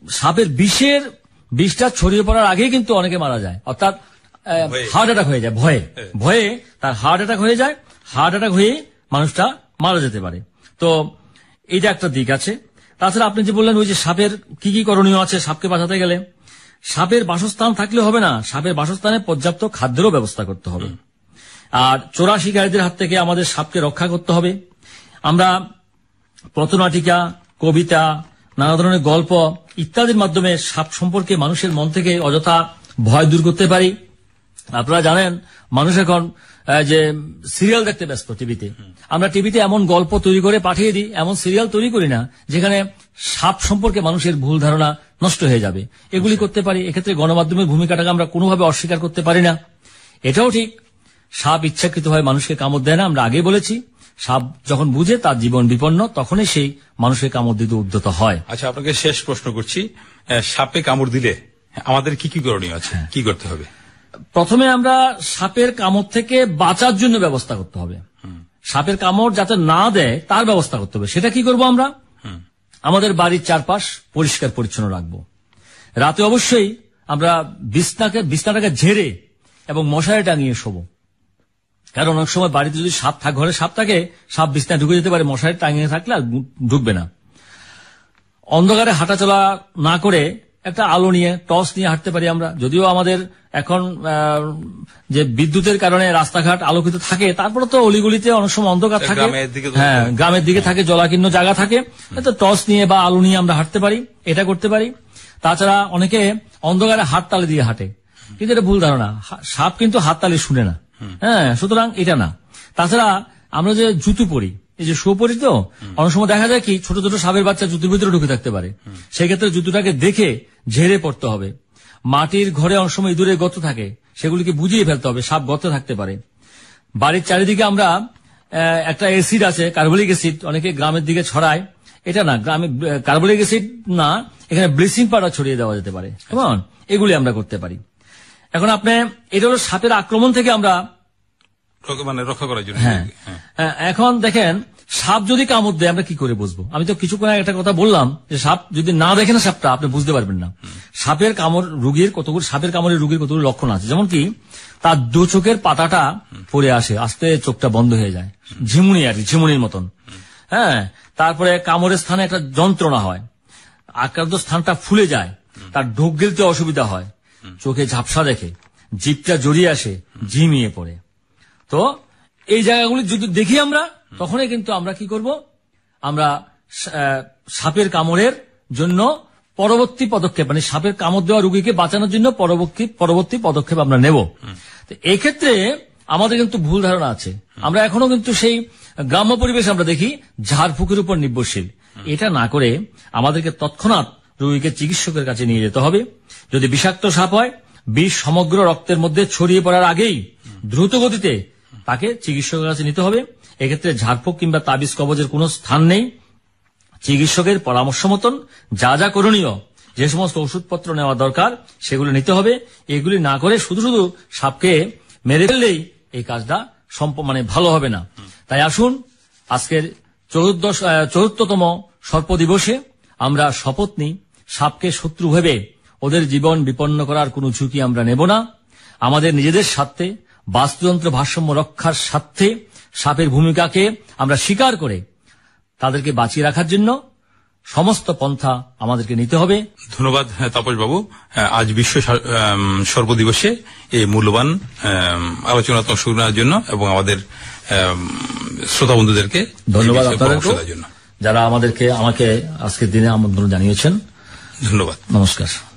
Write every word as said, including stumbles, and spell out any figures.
সাপের বিষের বিষটা ছড়িয়ে পড়ার আগেই কিন্তু অনেকে মারা যায়, অর্থাৎ হার্ট অ্যাটাক হয়ে যায়, ভয়ে ভয়ে তার হার্ট অ্যাটাক হয়ে যায়, হার্ট অ্যাটাক হয়ে মানুষটা মারা যেতে পারে। তো এইটা একটা দিক আছে। তাছাড়া আপনি যে বললেন ওই যে সাপের কি কি করণীয় আছে সাপকে বাঁচাতে গেলে, সাপের বাসস্থান থাকলে হবে না, সাপের বাসস্থানে পর্যাপ্ত খাদ্যেরও ব্যবস্থা করতে হবে। আর চোরা শিকারীদের হাত থেকে আমাদের সাপকে রক্ষা করতে হবে। আমরা পথনাটিকা, কবিতা, নানা ধরনের গল্প ইত্যাদির মাধ্যমে সাপ সম্পর্কে মানুষের মন থেকে অযথা ভয় দূর করতে পারি। আপনারা জানেন মানুষ এখন যে সিরিয়াল দেখতে ব্যস্ত টিভিতে, আমরা টিভিতে এমন গল্প তৈরি করে পাঠিয়ে দিই, এমন সিরিয়াল তৈরি করি না যেখানে সাপ সম্পর্কে মানুষের ভুল ধারণা নষ্ট হয়ে যাবে, এগুলি করতে পারি। এক্ষেত্রে গণমাধ্যমের ভূমিকাটাকে আমরা কোনোভাবে অস্বীকার করতে পারি না। এটাও ঠিক, সাপ ইচ্ছাকৃতভাবে মানুষকে কামড় দেয় না, আমরা আগে বলেছি। সাপ যখন বুঝে তার জীবন বিপন্ন তখনই সেই মানুষের কামড় দিতে উদ্যত হয়। আচ্ছা, আপনাকে শেষ প্রশ্ন করছি, সাপে কামড় দিলে আমাদের কি কি করণীয় আছে, কি করতে হবে? প্রথমে আমরা সাপের কামড় থেকে বাঁচার জন্য ব্যবস্থা করতে হবে। সাপের কামড় যাতে না দেয় তার ব্যবস্থা করতে হবে। সেটা কি করব আমরা? আমাদের বাড়ির চারপাশ পরিষ্কার পরিচ্ছন্ন রাখবো। রাতে অবশ্যই আমরা বিছনাকে বিছনাটাকে ঝেড়ে এবং মশারি টাঙিয়ে শোবো, কারণ অনেক সময় বাড়িতে যদি সাপ থাকে, ঘরে সাপ থাকে, সাপ বিছনায় ঢুকে যেতে পারে, মশারি টাঙিয়ে থাকলে আর ঢুকবে না। অন্ধকারে হাঁটাচলা না করে একটা আলো নিয়ে, টর্চ নিয়ে হাঁটতে পারি আমরা। যদিও আমাদের এখন যে বিদ্যুতের কারণে রাস্তাঘাট আলোকিত থাকে, তারপরে তো অলিগলিতে অনেক সময় অন্ধকার থাকে, হ্যাঁ গ্রামের দিকে থাকে, জলাকীর্ণ জায়গা থাকে, তো টর্চ নিয়ে বা আলো নিয়ে আমরা হাঁটতে পারি, এটা করতে পারি। তাছাড়া অনেকে অন্ধকারে হাততালি দিয়ে হাঁটে, কিন্তু এটা ভুল ধারণা, সাপ কিন্তু হাততালি শুনে না, হ্যাঁ, সুতরাং এটা না। তাছাড়া আমরা যে জুতো পরি, এই যে শু পরি, তো অনেক সময় দেখা যায় কি ছোট ছোট সাপের বাচ্চা জুতোর ভিতরে ঢুকে থাকতে পারে, সেই ক্ষেত্রে জুতোটাকে দেখে ঝেড়ে পড়তে হবে। মাটির ঘরে অনেক সময় ইঁদুরের গর্ত থাকে, সেগুলিকে বুঝিয়ে ফেলতে হবে, সাপ গর্তে থাকতে পারে। বাড়ির চারিদিকে আমরা একটা অ্যাসিড আছে, কার্বলিক অ্যাসিড, অনেকে গ্রামের দিকে ছড়ায়, এটা না, গ্রামে কার্বলিক অ্যাসিড না, এখানে ব্লিচিং পাউডার ছড়িয়ে দেওয়া যেতে পারে, কেমন, এগুলি আমরা করতে পারি। এখন আপনি এটা হলো সাপের আক্রমণ থেকে আমরা মানে রক্ষা করার জন্য। হ্যাঁ, এখন দেখেন সাপ যদি কামড় দেয় আমরা কি করে বুঝবো? আমি তো কিছুক্ষণ আগে একটা কথা বললাম যে সাপ যদি না দেখেন সাপটা আপনি বুঝতে পারবেন না। সাপের কামড় রোগীর কতগুলো, সাপের কামড়ের রোগীর কতগুলো লক্ষণ আছে, যেমন কি তার দু চোখের পাতাটা পড়ে আসে, আস্তে চোখটা বন্ধ হয়ে যায়, ঝিমুনি আর কি, ঝিমুনির মতন। হ্যাঁ, তারপরে কামড়ের স্থানে একটা যন্ত্রণা হয়, আক্রান্ত স্থানটা ফুলে যায়, তার ঢোক গিলতে অসুবিধা হয়, চোখে ঝাপসা দেখে, জিভটা জড়িয়ে আসে, ঝিমিয়ে পড়ে। তো এই জায়গাগুলি যদি দেখি আমরা, তখনই কিন্তু আমরা কি করব, আমরা সাপের কামড়ের জন্য পরবর্তী পদক্ষেপ, মানে সাপের কামড় দেওয়া রোগীকে বাঁচানোর জন্য পরবর্তী পরবর্তী পদক্ষেপ আমরা নেব। তো এই ক্ষেত্রে আমাদের কিন্তু ভুল ধারণা আছে, আমরা এখনো কিন্তু সেই গ্রাম্য পরিবেশ আমরা দেখি ঝাড়ফুঁকের উপর নির্ভরশীল। এটা না করে আমাদেরকে তৎক্ষণাৎ রোগীকে চিকিৎসকের কাছে নিয়ে যেতে হবে। যদি বিষাক্ত সাপ হয়, বিষ সমগ্র রক্তের মধ্যে ছড়িয়ে পড়ার আগেই দ্রুত গতিতে তাকে চিকিৎসকের কাছে নিতে হবে। এক্ষেত্রে ঝাড়ফুঁক কিংবা তাবিজ কবজের কোনো স্থান নেই। চিকিৎসকের পরামর্শ মতন যা যা করণীয়, যে সমস্ত ওষুধপত্র নেওয়া দরকার সেগুলো নিতে হবে। এগুলি না করে শুধু শুধু সাপকে মেরে ফেললেই এই কাজটা মানে ভালো হবে না। তাই আসুন আজকের চতুর্দশ চতুর্থতম সর্প দিবসে আমরা শপথ নিই, সাপকে শত্রু ভেবে ওদের জীবন বিপন্ন করার কোনো ঝুঁকি আমরা নেব না। আমাদের নিজেদের স্বার্থে, বাস্তুতন্ত্র ভারসাম্য রক্ষার স্বার্থে সাপের ভূমিকাকে আমরা স্বীকার করে তাদেরকে বাঁচিয়ে রাখার জন্য সমস্ত পন্থা আমাদেরকে নিতে হবে। ধন্যবাদ তাপস বাবু, আজ বিশ্ব সর্প দিবসে এই মূল্যবান আলোচনা শোনার জন্য এবং আমাদের শ্রোতা বন্ধুদেরকে ধন্যবাদ আপনাদেরকে, যারা আমাদেরকে আমাকে আজকের দিনে আমন্ত্রণ জানিয়েছেন। ধন্যবাদ, নমস্কার।